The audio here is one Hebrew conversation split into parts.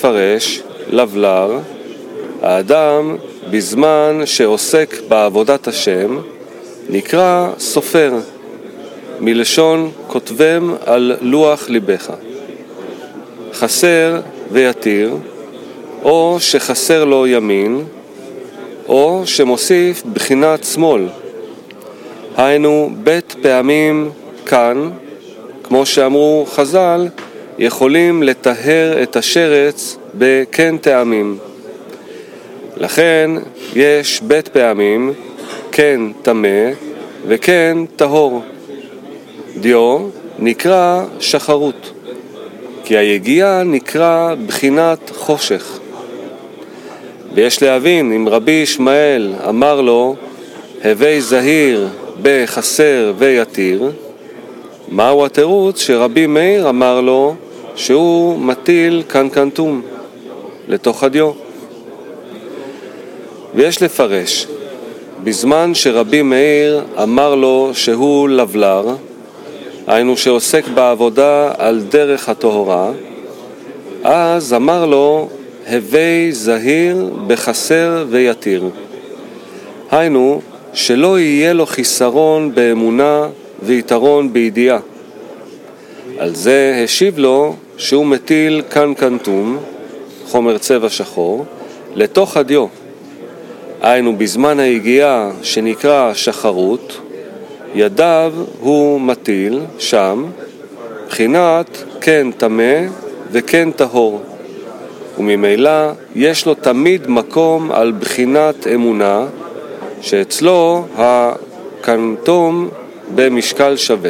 לפרש, לבלר, האדם בזמן שעוסק בעבודת השם נקרא סופר, מלשון כותבם על לוח ליבך. חסר ויתיר, או שחסר לו ימין, או שמוסיף בחינת שמאל. היינו בית פעמים כאן, כמו שאמרו חז"ל, יכולים לטהר את השרץ בכן טעמים. לכן יש בית פעמים כן טמא וכן טהור. דיו נקרא שחרות, כי היגיעה נקרא בחינת חושך. ויש להבין, אם רבי ישמעאל אמר לו הווי זהיר בחסר ויתיר, מהו התירוץ שרבי מאיר אמר לו שהוא מטיל קנקנטום לתוך הדיו? ויש לפרש, בזמן שרבי מאיר אמר לו שהוא לבלר, היינו שעוסק בעבודה על דרך הטהרה, אז אמר לו הווי זהיר בחסר ויתיר. היינו שלא יהיה לו חיסרון באמונה ויתרון בידיעה. על זה השיב לו שהוא מטיל קנקנטום, חומר צבע שחור, לתוך הדיו. היינו בזמן היגיעה שנקרא שחרות, ידיו הוא מטיל שם, בחינת כן טמא וכן טהור. וממילא יש לו תמיד מקום על בחינת אמונה, שאצלו הקנטום במשקל שווה.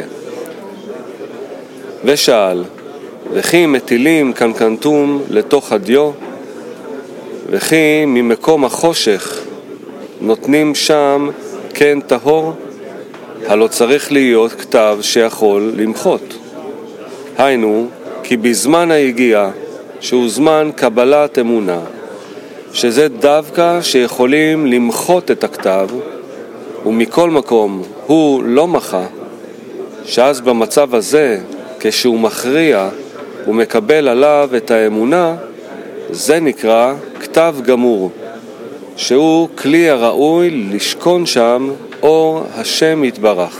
ושאל, וכי מטילים קנקנטום לתוך הדיו, וכי ממקום החושך נותנים שם כן טהור, הלא צריך להיות כתב שיכול למחות. היינו, כי בזמן היגיעה, שהוא זמן קבלת אמונה, שזה דווקא שיכולים למחות את הכתב, ומכל מקום הוא לא מחה, שאז במצב הזה, כשהוא מכריע ומקבל עליו את האמונה, זה נקרא כתב גמור, שהוא כלי הראוי לשכון שם אור השם יתברך.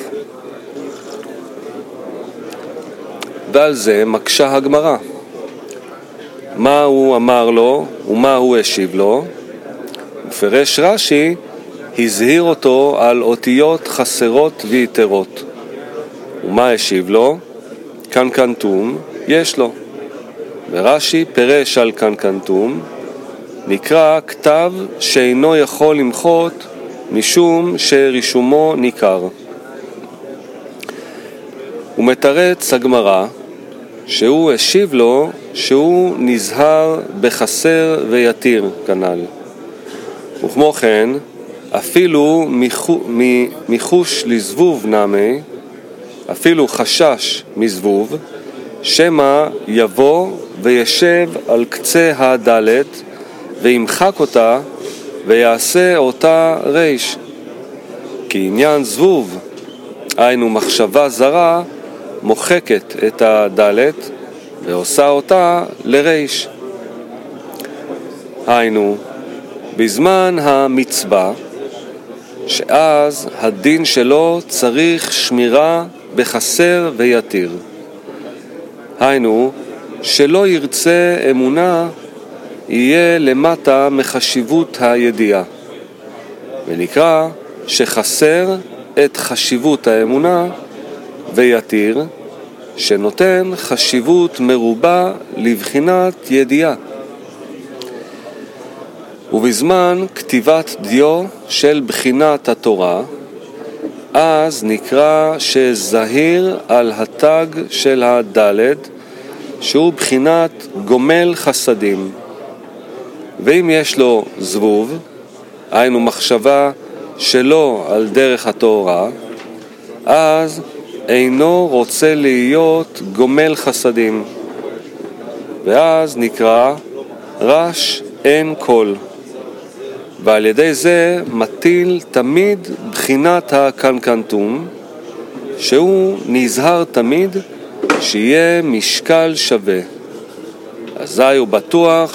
ועל זה מקשה הגמרא. מה הוא אמר לו ומה הוא השיב לו? ופרש רש"י הזהיר אותו על אותיות חסרות ויתרות. ומה השיב לו? קנקנטום יש לו. ורש"י פרש על קנקנטום נקרא כתב שאינו יכול למחות משום שרישומו ניכר. הוא מתרץ הגמרא שהוא השיב לו שהוא נזהר בחסר ויתיר כנ"ל. וכמו כן, אפילו מחוש לזבוב נמי, אפילו חשש מזבוב, שמה יבוא וישב על קצה הדלת וימחק אותה ויעשה אותה ריש. כי עניין זבוב, היינו מחשבה זרה, מוחקת את הדלת ועושה אותה לריש. היינו, בזמן המצווה, שאז הדין שלו צריך שמירה בחסר ויתיר. היינו, שלא ירצה אמונה יהיה למטה מחשיבות הידיעה, ונקרא שחסר את חשיבות האמונה ויתיר, שנותן חשיבות מרובה לבחינת ידיעה. ובזמן כתיבת דיו של בחינת התורה, אז נקרא שזהיר על התג של הדלת, שהוא בחינת גומל חסדים. ואם יש לו זבוב, היינו מחשבה שלא על דרך התורה, אז אינו רוצה להיות גומל חסדים. ואז נקרא רש אין קול. ועל ידי זה מטיל תמיד בחינת הקנקנטום, שהוא נזהר תמיד שיהיה משקל שווה. אזי הוא בטוח